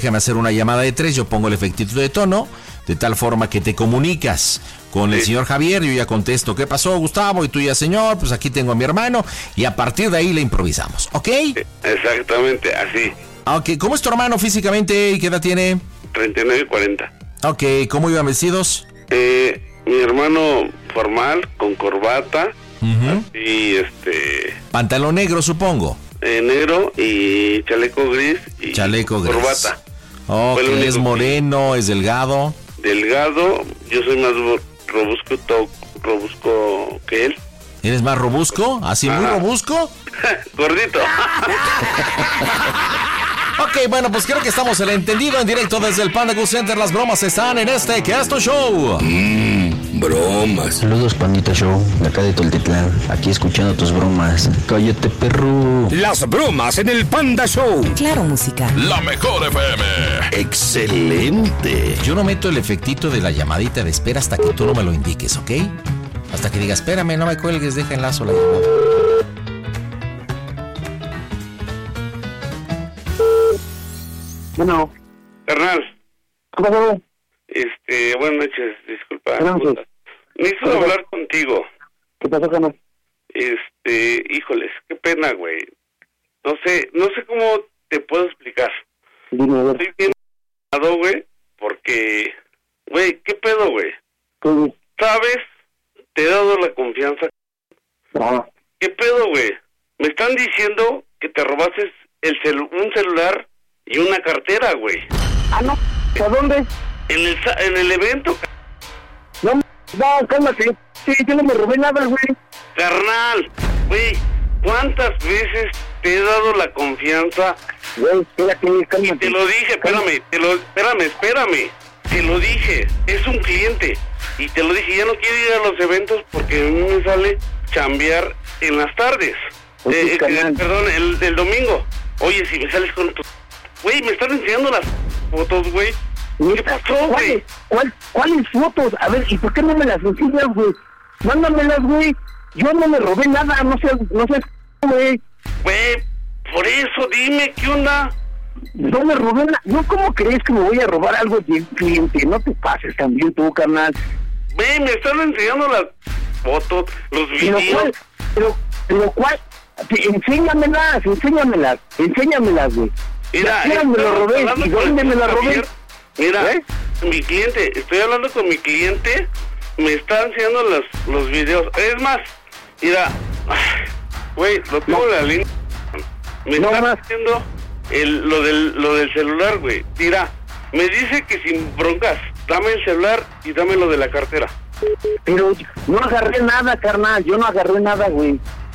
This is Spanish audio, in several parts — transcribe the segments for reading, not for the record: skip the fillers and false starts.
déjame hacer una llamada de 3, yo pongo el efectito de tono, de tal forma que te comunicas con el señor Javier, yo ya contesto, ¿qué pasó, Gustavo? Y tú ya, señor, pues aquí tengo a mi hermano, y a partir de ahí le improvisamos, ¿ok? Exactamente, así. Ok, ¿cómo es tu hermano físicamente y qué edad tiene? 39 y 40. Ok, ¿cómo iban vestidos? Mi hermano formal, con corbata, y pantalón negro, supongo. Negro y chaleco gris y chaleco gris. Corbata. Ok, es moreno, es delgado. Delgado, yo soy más robusco que él. ¿Eres más robusco? ¿Así muy robusco? Gordito. Ok, bueno, pues creo que estamos en el entendido en directo desde el Panda Cool Center. Las bromas están en este Casto Show. Bromas. Saludos, Pandita Show, de acá de Toltitlán. Aquí escuchando tus bromas. Cállate, perro. Las bromas en el Panda Show. Claro, música. La mejor FM. Excelente. Yo no meto el efectito de la llamadita de espera hasta que tú no me lo indiques, ¿ok? Hasta que diga, espérame, no me cuelgues, deja enlazo la llamada. Bueno. Carnal. ¿Qué pasó? Buenas noches, disculpa. Buenas noches. Necesito hablar contigo. ¿Qué pasó, carnal? Híjoles, qué pena, güey. No sé cómo te puedo explicar. Dime, a ver. Estoy bien enojado, güey, porque, güey, ¿qué pedo, güey? ¿Qué? ¿Sabes? Te he dado la confianza. Ajá. ¿Qué pedo, güey? Me están diciendo que te robaste un celular y una cartera, güey. Ah, no. ¿A dónde? En el evento. No, cálmate. Sí, yo no me robé nada, güey. Carnal, güey, ¿cuántas veces te he dado la confianza? Güey, espérate, cálmate. Y te lo dije, espérame. Te lo dije, es un cliente. Y te lo dije, ya no quiero ir a los eventos porque a mí me sale chambear en las tardes. Perdón, el domingo. Oye, si me sales con tu... Güey, me están enseñando las fotos, güey. ¿Qué pasó, güey? ¿Cuáles fotos? A ver, ¿y por qué no me las enseñas, güey? Mándamelas, güey. Yo no me robé nada, no seas, güey. Güey, por eso dime, ¿qué onda? No me robé nada. ¿No cómo crees que me voy a robar algo de cliente? No te pases también tú, carnal. Güey, me están enseñando las fotos, los videos. Pero ¿cuál? Enséñamelas, güey. Mira, me lo robé. ¿Y dónde me la robé? Mira, mi cliente, estoy hablando con mi cliente, me está enseñando los videos. Es más, mira, güey, lo tengo en la línea. Me está haciendo lo del celular, güey. Mira, me dice que sin broncas, dame el celular y dame lo de la cartera. Pero no agarré nada, carnal, yo no agarré nada, güey.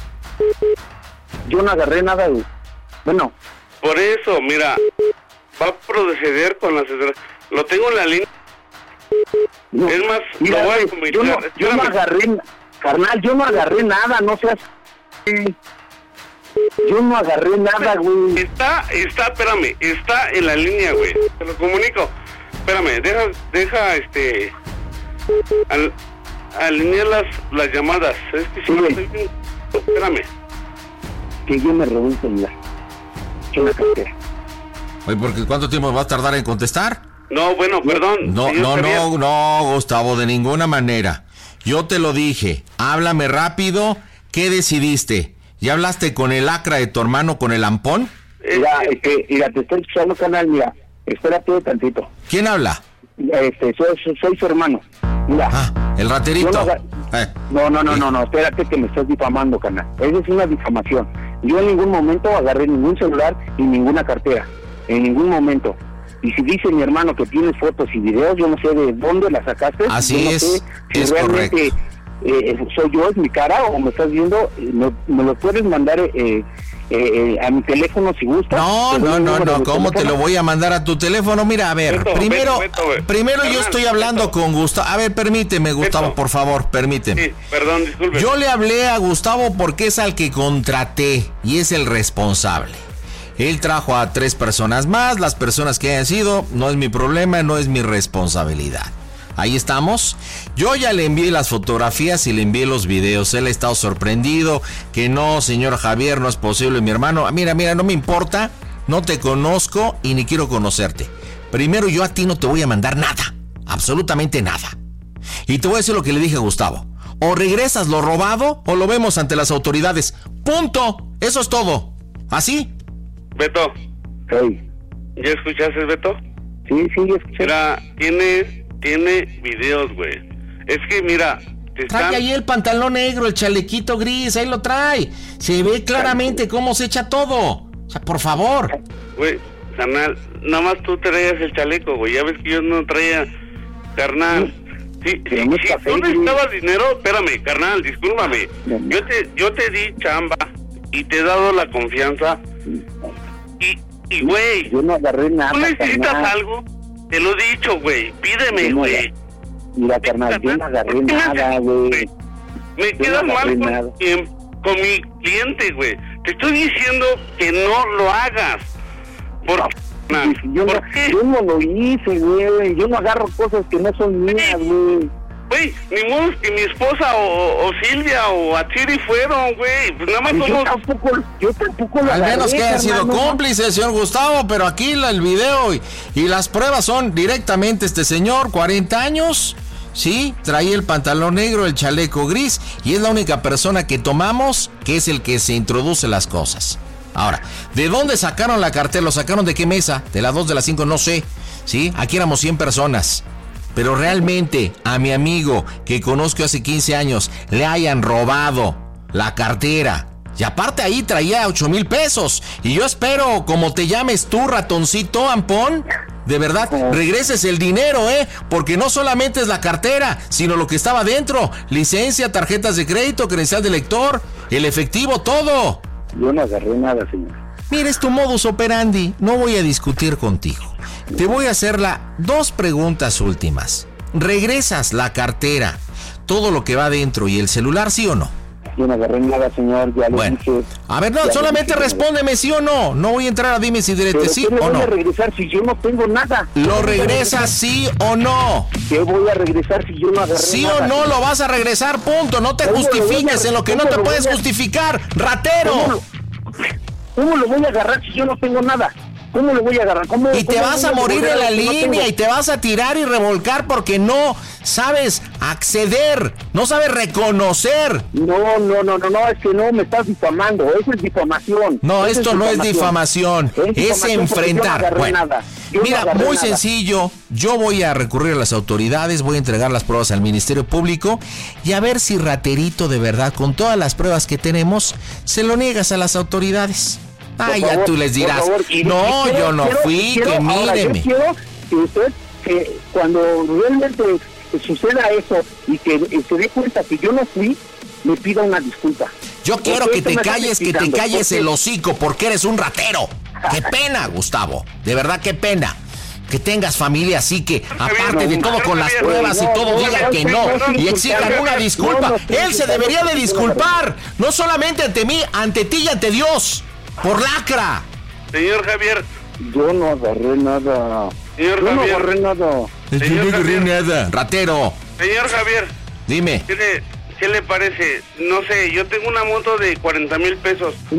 Bueno. Por eso, mira, va a proceder con la asesoría. Lo tengo en la línea. No, es más, mira, lo voy a comunicar. Yo no agarré, carnal, yo no agarré nada, no seas... Yo no agarré nada, güey. Espérame, está en la línea, güey. Te lo comunico. Espérame, deja alinear las llamadas. Es que si no estoy bien... Espérame. Que yo me robé un celular. Una cartera. Oye, porque ¿cuánto tiempo va a tardar en contestar? No, bueno, perdón. No, Gustavo, de ninguna manera. Yo te lo dije, háblame rápido. ¿Qué decidiste? ¿Ya hablaste con el lacra de tu hermano, con el ampón? Mira, te estoy escuchando, canal, mira. Espérate tantito. ¿Quién habla? Soy su hermano. Mira. El raterito. No, espérate que me estás difamando, canal. Esa es una difamación. Yo en ningún momento agarré ningún celular y ninguna cartera. En ningún momento. Y si dice mi hermano que tienes fotos y videos, yo no sé de dónde las sacaste. Así yo no es, sé si es realmente soy yo, es mi cara, o me estás viendo. Me lo puedes mandar a mi teléfono si gustas. No, ¿cómo te lo voy a mandar a tu teléfono? Mira, a ver, primero yo estoy hablando con Gustavo. A ver, permíteme, Gustavo, por favor, permíteme. Sí, perdón, disculpe. Yo le hablé a Gustavo porque es al que contraté y es el responsable. Él trajo a 3 personas más, las personas que hayan sido, no es mi problema, no es mi responsabilidad. Ahí estamos. Yo ya le envié las fotografías y le envié los videos. Él ha estado sorprendido que no, señor Javier, no es posible, mi hermano. Mira, no me importa no te conozco y ni quiero conocerte. Primero, yo a ti no te voy a mandar nada, absolutamente nada. Y te voy a decir lo que le dije a Gustavo. O regresas lo robado o lo vemos ante las autoridades. Punto. Eso es todo. ¿Así? Beto. Hey. ¿Ya escuchaste, Beto? Sí, ya escuché. Mira, tiene videos, güey. Es que, mira... Trae ahí el pantalón negro, el chalequito gris, ahí lo trae. Se ve claramente cómo se echa todo. O sea, por favor. Güey, carnal, nada más tú traías el chaleco, güey. Ya ves que yo no traía, carnal. Si tú necesitabas dinero, espérame, carnal, discúlpame. Yo te di chamba y te he dado la confianza. Y güey, yo no agarré nada. ¿Tú necesitas carnal. algo? Te lo he dicho, güey. Pídeme, güey. Mira, carnal, yo no agarré nada, güey. Me quedas mal con mi cliente, güey. Te estoy diciendo que no lo hagas. ¿Por qué? Yo no lo hice, güey. Yo no agarro cosas que no son mías, güey. Güey, ni modo que mi esposa o Silvia o Achiri fueron, güey. Pues nada más somos... Yo tampoco lo Al agarré, menos que haya sido cómplice, señor Gustavo, pero aquí el video y las pruebas son directamente este señor, 40 años, sí, traía el pantalón negro, el chaleco gris, y es la única persona que tomamos que es el que se introduce las cosas. Ahora, ¿de dónde sacaron la cartera? ¿Lo sacaron de qué mesa? ¿De las 2, de las 5? No sé, ¿sí? Aquí éramos 100 personas. Pero realmente a mi amigo que conozco hace 15 años le hayan robado la cartera. Y aparte ahí traía 8,000 pesos. Y yo espero, como te llames tú, ratoncito Ampón, de verdad, regreses el dinero, porque no solamente es la cartera, sino lo que estaba dentro. Licencia, tarjetas de crédito, credencial de lector, el efectivo, todo. Yo no agarré nada, señor. Mira, es tu modus operandi. No voy a discutir contigo. Te voy a hacer 2 preguntas últimas. ¿Regresas la cartera, todo lo que va dentro y el celular, sí o no? Yo no agarré nada, señor, ya lo dije. A ver, no, solamente respóndeme sí o no. No voy a entrar a dime si diretes sí o no. ¿Qué voy a regresar si yo no tengo nada? ¿Lo regresas sí o no? ¿Qué voy a regresar si yo no agarré nada? Sí o no lo vas a regresar, punto. No te justifiques en lo que no te puedes justificar, ratero. ¿Cómo lo voy a agarrar si yo no tengo nada? ¿Cómo lo voy a agarrar? Y te vas a morir en la línea y te vas a tirar y revolcar porque no sabes acceder, no sabes reconocer. No, es que no me estás difamando, eso es difamación. No, esto no es difamación, es enfrentar. Bueno, mira, muy sencillo, yo voy a recurrir a las autoridades, voy a entregar las pruebas al Ministerio Público y a ver si raterito de verdad, con todas las pruebas que tenemos, se lo niegas a las autoridades. Ah, ya tú les dirás, no, yo no fui, que míreme. Yo quiero que usted, que cuando realmente suceda eso y que se dé cuenta que yo no fui, me pida una disculpa. Yo quiero que te calles el hocico porque eres un ratero. Qué pena, Gustavo, de verdad qué pena. Que tengas familia así que, aparte de todo con las pruebas y todo, digan que no y exijan una disculpa. Él se debería de disculpar, no solamente ante mí, ante ti y ante Dios. Por lacra. Señor Javier. Yo no agarré nada. Señor Yo Javier. no agarré nada. Yo no agarré nada. Ratero. Señor Javier. Dime. ¿Qué le parece? No sé, yo tengo una moto de 40,000 pesos. No,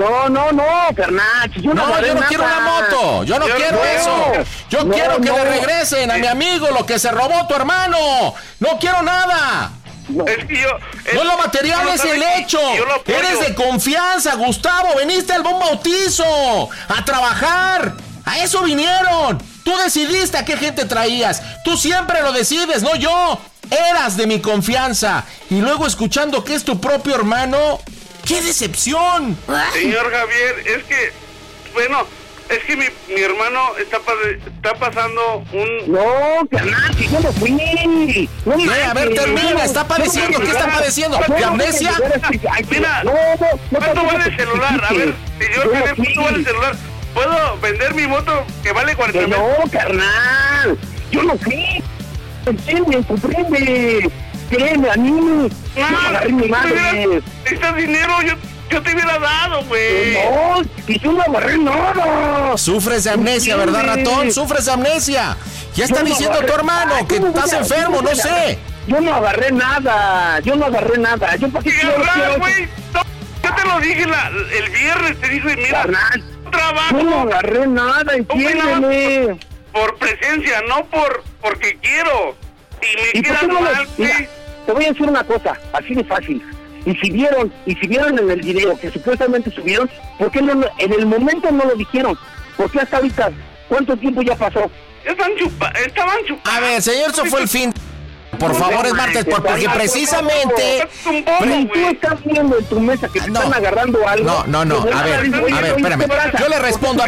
carnal. Yo no quiero una moto. Yo no quiero eso. Yo quiero que le regresen a mi amigo lo que se robó tu hermano. No quiero nada. Es que yo... No, lo material es el hecho. Eres de confianza, Gustavo. Veniste al buen bautizo a trabajar. A eso vinieron. Tú decidiste a qué gente traías. Tú siempre lo decides, no yo. Eras de mi confianza. Y luego escuchando que es tu propio hermano. ¡Qué decepción! Señor Javier, es que... Bueno... Es que mi hermano está pasando un... No, carnal, que yo no fui. A ver, termina, está padeciendo. ¿Qué está padeciendo? ¿De amnesia? Mira, ¿cuánto vale el celular? A ver, señor Javier, ¿cuánto vale el celular? ¿Puedo vender mi moto que vale 40,000? No, carnal, yo no fui. Comprende. Créeme a mí. Agarré mi madre. Este dinero yo te hubiera dado, güey. No, que yo no agarré nada. Sufres de amnesia, ¿verdad, ratón? Sufres de amnesia. Ya está diciendo tu hermano que estás enfermo, no sé. Yo no agarré nada. Yo para qué quiero, güey. Yo te lo dije el viernes, te dije, mira, no te trabajo. Yo no agarré nada, entiéndeme. Por presencia, no porque quiero. Y me queda por qué no mal, mira, güey. te voy a decir una cosa, así de fácil. Y si vieron en el video que supuestamente subieron, ¿por qué no en el momento no lo dijeron? ¿Por qué hasta ahorita? ¿Cuánto tiempo ya pasó? Estaban chupando. A ver, señor, eso fue el fin. Por favor, es martes, porque precisamente... Pero tú estás viendo en tu mesa que te están agarrando algo. No. A ver, espérame. Yo le respondo,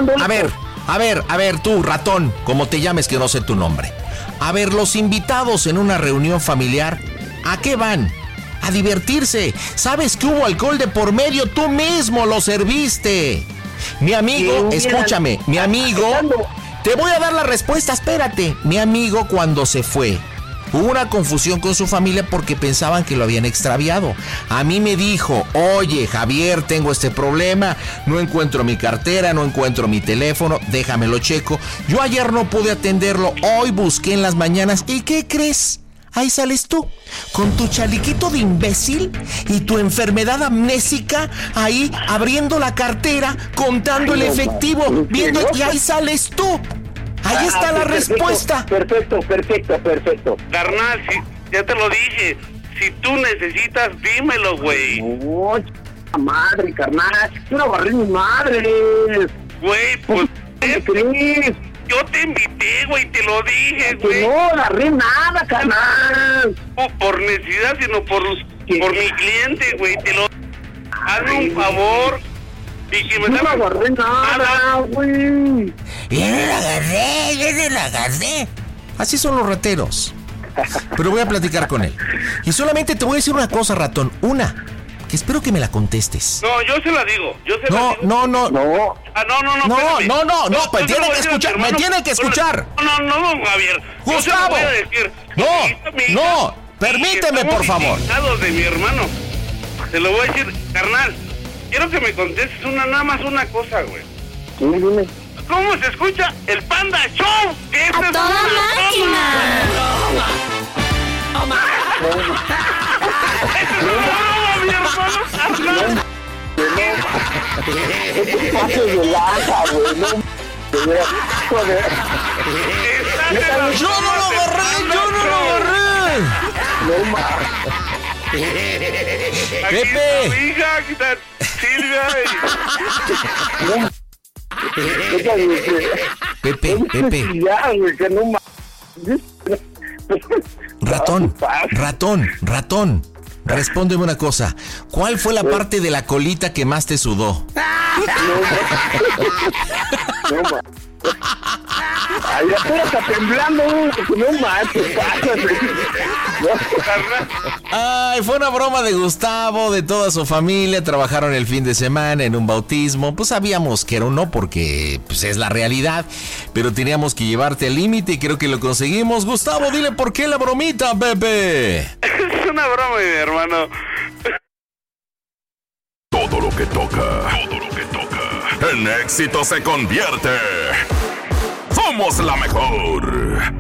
a ver, tú, ratón, como te llames, que no sé tu nombre. A ver, los invitados en una reunión familiar, ¿a qué van? A divertirse. ¿Sabes que hubo alcohol de por medio? Tú mismo lo serviste. Mi amigo, escúchame, mi amigo... Te voy a dar la respuesta, espérate. Mi amigo, cuando se fue, hubo una confusión con su familia porque pensaban que lo habían extraviado. A mí me dijo, oye, Javier, tengo este problema, no encuentro mi cartera, no encuentro mi teléfono, déjamelo checo. Yo ayer no pude atenderlo, hoy busqué en las mañanas, ¿y qué crees? Ahí sales tú, con tu chaliquito de imbécil y tu enfermedad amnésica, ahí abriendo la cartera, contando el efectivo, viendo, y ahí sales tú. Ahí está la respuesta. Perfecto. Carnal, ya te lo dije. Si tú necesitas, dímelo, güey. No, madre, carnal. Yo no agarré mi madre. Güey, pues... ¿Qué crees? Yo te invité, güey, te lo dije, güey. Que no agarré nada, carnal. No por necesidad, sino por mi cliente, güey. Hazme un favor. Y que me no agarré nada, güey. Yo no la agarré. Así son los rateros. Pero voy a platicar con él. Y solamente te voy a decir una cosa, ratón. Que espero que me la contestes. No, yo se la digo. No. Ah, no, pues tiene que escuchar, me tiene que escuchar. No, Javier. Gustavo. No, permíteme, por favor. De mi hermano. Te lo voy a decir, carnal. Quiero que me contestes nada más una cosa, güey. Sí, dime. ¿Cómo se escucha el Panda Show? Que ¡A toda máquina! Mi hermano Carnal. Este paso de lanza, güey. No, joder. Yo no lo agarré. No mames. Pepe. Mi hija, aquí está Silvia. Pepe. Ya, güey, que no mames. Ratón. Respóndeme una cosa. ¿Cuál fue la parte de la colita que más te sudó? No mames. Ay, la pura está temblando, no mames, Ay, fue una broma de Gustavo, de toda su familia. Trabajaron el fin de semana en un bautismo. Pues sabíamos que era un no porque pues, es la realidad. Pero teníamos que llevarte al límite y creo que lo conseguimos. Gustavo, dile por qué la bromita, Pepe. Es una broma, mi hermano. Todo lo que toca en éxito se convierte. Somos la mejor.